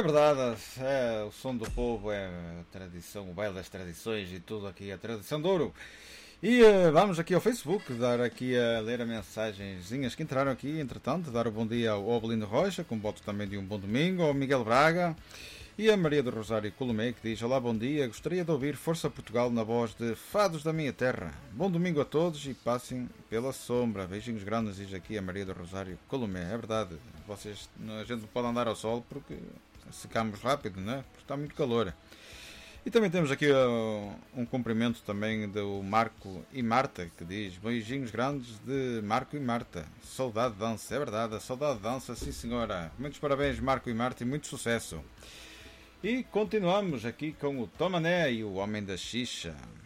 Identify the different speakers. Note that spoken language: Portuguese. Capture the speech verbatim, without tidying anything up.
Speaker 1: É verdade, é, o som do povo é a tradição, o baile das tradições e tudo aqui, a tradição de ouro. E uh, vamos aqui ao Facebook, dar aqui a ler as mensagenzinhas que entraram aqui, entretanto, dar o bom dia ao Obelindo Rocha, com voto também de um bom domingo, ao Miguel Braga e a Maria do Rosário Colomé, que diz: olá, bom dia, gostaria de ouvir Força Portugal na voz de Fados da Minha Terra. Bom domingo a todos e passem pela sombra. Beijinhos grandes, diz aqui a Maria do Rosário Colomé. É verdade, vocês, a gente não pode andar ao sol porque secamos rápido, né? Porque está muito calor. E também temos aqui uh, um cumprimento também do Marco e Marta, que diz: beijinhos grandes de Marco e Marta. Saudade de dança, é verdade, a saudade de dança, sim senhora. Muitos parabéns, Marco e Marta, e muito sucesso. E continuamos aqui com o Tomané e o Homem da Xixa.